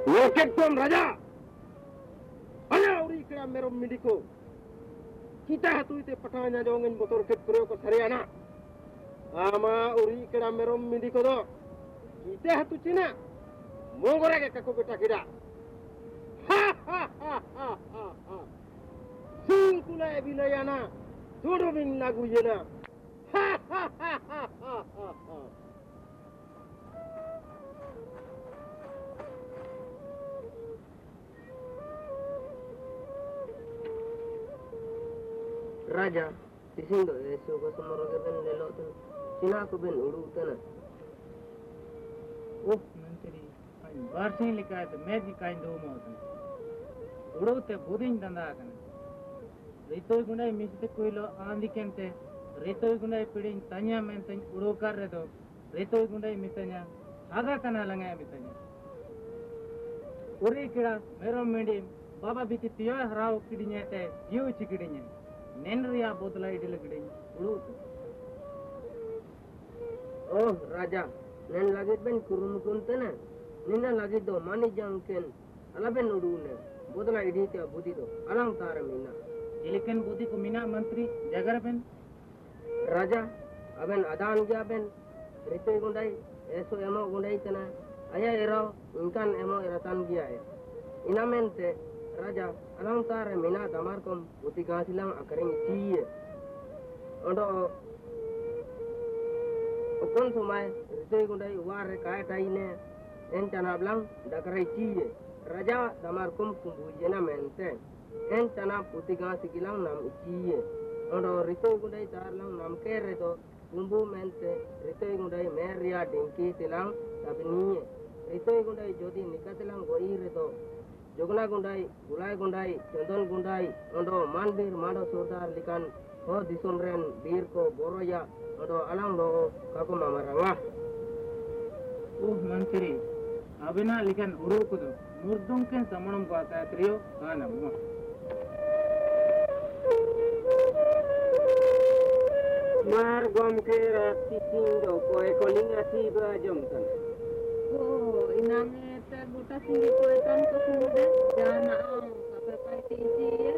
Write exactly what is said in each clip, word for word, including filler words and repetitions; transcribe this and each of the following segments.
Loket tuan raja. Ana uri kira merom midiko. Kita hatu ite patanya jongin motor ket kureo ko sariana. Ama uri kira merom midiko do. Kita hatu cina. Mongore ke kako beta kira. Ha ha ha ha ha ha. Singkula ebilayana. Todo min lagu yena. Ha ha ha ha ha ha. Raja, tising do eso ko sumoro ke ben lelo tu. Sina ko ben udu tana. Oh, menteri. Ay barsin likay te med kain do mo tan. Udu te budin danda kan. Ritoy gunai misite koilo andi kente. Ritoy gunai pidin tanya menten udu kar re do. Ritoy gunai mitanya saga kana langa mitanya. Uri kira mero mendi baba biti tiyo harao kidinya te yu chikidinya. Nenria botla idil gidin ulut. Oh raja, nen lagit ben kurun kuntena. Nina lagit do mani jangken. Ala ben udu ne. Botla idil te budi do. Alang tar mina. Jeliken budi ko mina mantri jagar ben. Raja, aben adan gya ben. Ritoy gundai eso emo gundai tena. Aya erao inkan emo eratan gya e. Inamente Raja, alang tar mina damar kom uti gasilang akaring ciye. Ondo okon sumai ritoy gundai war kaya taine en tana blang dakarai ciye. Raja damar kom kumbu jena mente en tana uti gasilang nam ciye. Ondo ritoy gundai tar lang nam kere to kumbu mente ritoy gundai meria dengki tilang tabniye. Ritoy gundai jodi nikatilang goire to Jogna gundai, gulai gundai, cendol gundai, ondo manbir mado sordar likan ho disomren bir ko boroya ondo alang lo kako mamaranga. Oh mantri, abena likan uru kudo murdung ken samanam ko ata trio kana mo. Mar gom ke rati sindo ko ekoling ati ba jomtan. Oh, inange te buta singi ko etan ko sumude jana ang kapai tisi ye.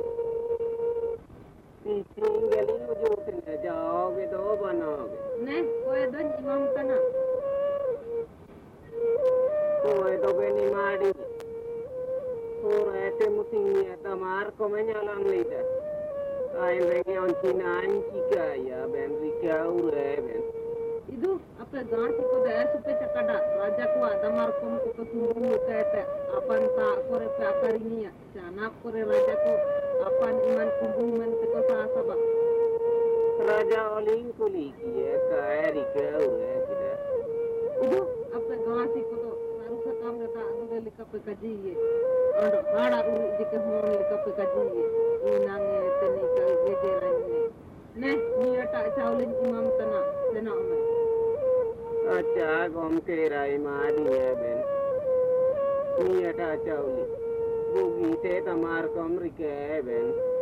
Tisi gali ujutin na jaoge do banaoge. Ne, ko edo imam kana. Ko edo beni madi. Ko ete mutingi tamar ko menyalang lida. Ay lagi ontina anchi kaya ben rika ure ben. Idu apa ganti ko de supe chakada raja ko adamar ko ko sumbu kete apan ta kore pe akarinia jana kore raja ko apan iman kumbu men ko sasaba. Raja oling kuli kiye kaya rika ure kita. Idu apa ganti ko to saru sakam reta adu lika pe kajiye. Ando hada uru dike hon lika pe kajiye. Inange teni ka gejerane. Ne niata chaulin imam tana tena ome. Acha gom ke rai madi ya ben. Ni ata chauli. Bugi te tamar kom rike ben.